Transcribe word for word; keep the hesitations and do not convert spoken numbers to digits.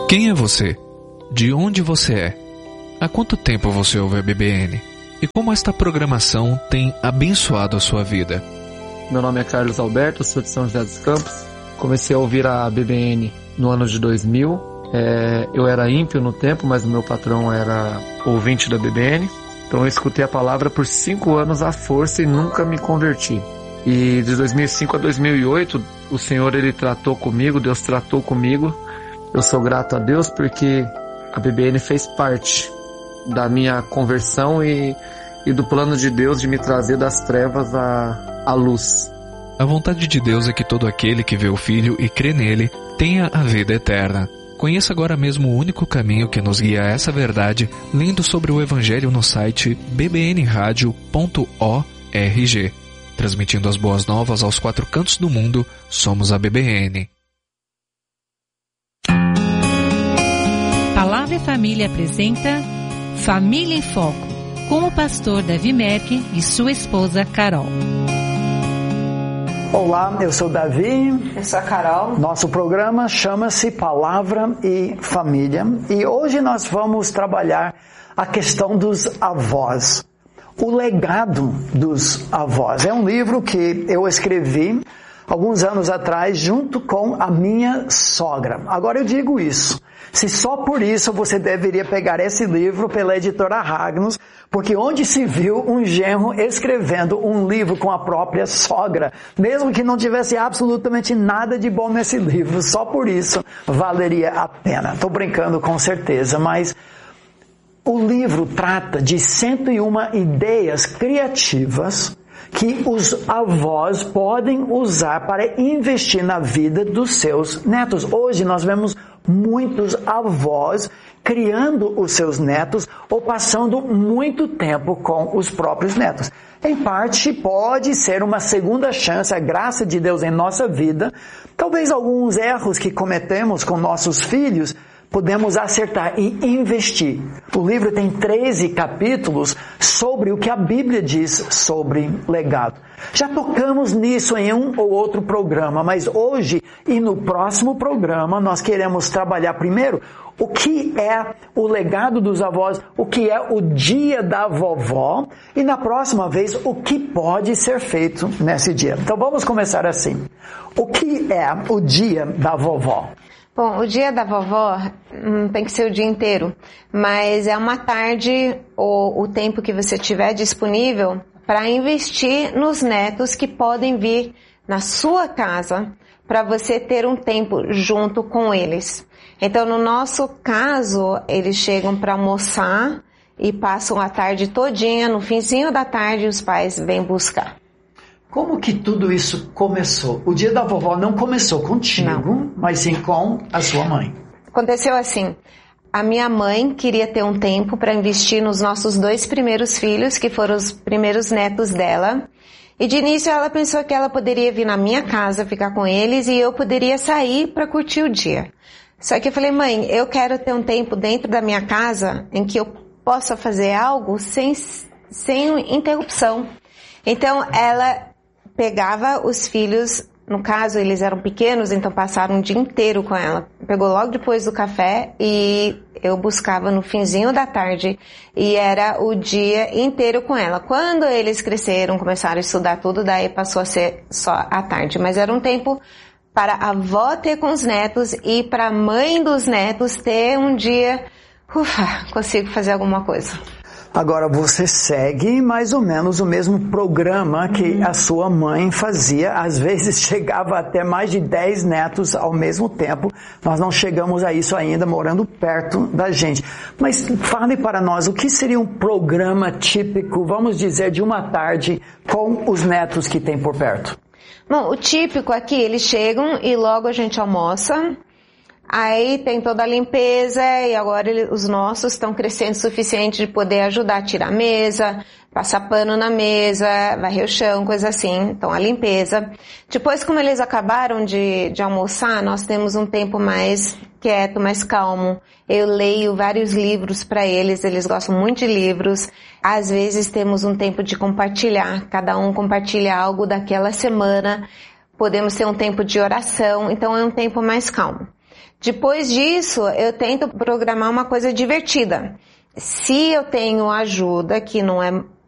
Quem é você? De onde você é? Há quanto tempo você ouve a B B N? E como esta programação tem abençoado a sua vida? Meu nome é Carlos Alberto, sou de São José dos Campos. Comecei a ouvir a B B N no ano de dois mil. É, eu era ímpio no tempo, mas o meu patrão era ouvinte da B B N. Então eu escutei a palavra por cinco anos à força e nunca me converti. E de dois mil e cinco a dois mil e oito, o Senhor ele tratou comigo, Deus tratou comigo. Eu sou grato a Deus porque a B B N fez parte da minha conversão e, e do plano de Deus de me trazer das trevas à, à luz. A vontade de Deus é que todo aquele que vê o Filho e crê nele tenha a vida eterna. Conheça agora mesmo o único caminho que nos guia a essa verdade, lendo sobre o Evangelho no site b b n radio ponto org. Transmitindo as boas novas aos quatro cantos do mundo, somos a B B N. Palavra e Família apresenta Família em Foco, com o pastor Davi Merck e sua esposa Carol. Olá, eu sou Davi. Eu sou a Carol. Nosso programa chama-se Palavra e Família e hoje nós vamos trabalhar a questão dos avós. O legado dos avós. É um livro que eu escrevi alguns anos atrás junto com a minha sogra. Agora eu digo isso. Se só por isso você deveria pegar esse livro pela editora Ragnos, porque onde se viu um genro escrevendo um livro com a própria sogra, mesmo que não tivesse absolutamente nada de bom nesse livro, só por isso valeria a pena. Estou brincando com certeza, mas o livro trata de cento e uma ideias criativas que os avós podem usar para investir na vida dos seus netos. Hoje nós vemos muitos avós criando os seus netos ou passando muito tempo com os próprios netos. Em parte, pode ser uma segunda chance, a graça de Deus em nossa vida. Talvez alguns erros que cometemos com nossos filhos podemos acertar e investir. O livro tem treze capítulos sobre o que a Bíblia diz sobre legado. Já tocamos nisso em um ou outro programa, mas hoje e no próximo programa nós queremos trabalhar primeiro o que é o legado dos avós, o que é o dia da vovó e na próxima vez o que pode ser feito nesse dia. Então vamos começar assim. O que é o dia da vovó? Bom, o dia da vovó hum, tem que ser o dia inteiro, mas é uma tarde ou o tempo que você tiver disponível para investir nos netos que podem vir na sua casa para você ter um tempo junto com eles. Então, no nosso caso, eles chegam para almoçar e passam a tarde todinha, no finzinho da tarde os pais vêm buscar. Como que tudo isso começou? O dia da vovó não começou contigo, não, mas sim com a sua mãe. Aconteceu assim, a minha mãe queria ter um tempo para investir nos nossos dois primeiros filhos, que foram os primeiros netos dela. E de início ela pensou que ela poderia vir na minha casa ficar com eles e eu poderia sair para curtir o dia. Só que eu falei, mãe, eu quero ter um tempo dentro da minha casa em que eu possa fazer algo sem, sem interrupção. Então ela pegava os filhos, no caso eles eram pequenos, então passaram o dia inteiro com ela. Pegou logo depois do café e eu buscava no finzinho da tarde e era o dia inteiro com ela. Quando eles cresceram, começaram a estudar tudo, daí passou a ser só à tarde. Mas era um tempo para a avó ter com os netos e para a mãe dos netos ter um dia, ufa, consigo fazer alguma coisa. Agora você segue mais ou menos o mesmo programa que a sua mãe fazia. Às vezes chegava até mais de dez netos ao mesmo tempo. Nós não chegamos a isso ainda morando perto da gente. Mas fale para nós, o que seria um programa típico, vamos dizer, de uma tarde com os netos que tem por perto? Bom, o típico aqui, eles chegam e logo a gente almoça. Aí tem toda a limpeza e agora ele, os nossos estão crescendo o suficiente de poder ajudar a tirar a mesa, passar pano na mesa, varrer o chão, coisa assim. Então a limpeza. Depois, como eles acabaram de, de almoçar, nós temos um tempo mais quieto, mais calmo. Eu leio vários livros para eles, eles gostam muito de livros. Às vezes temos um tempo de compartilhar, cada um compartilha algo daquela semana. Podemos ter um tempo de oração, então é um tempo mais calmo. Depois disso, eu tento programar uma coisa divertida. Se eu tenho ajuda, que não é